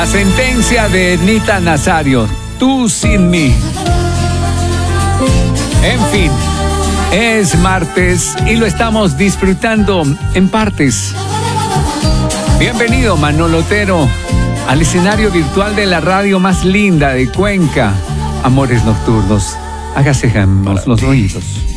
La sentencia de Nita Nazario, Tú sin mí. En fin, es martes y lo estamos disfrutando en partes. Bienvenido, Manolo Otero, al escenario virtual de la radio más linda de Cuenca. Amores nocturnos, hágase los oídos.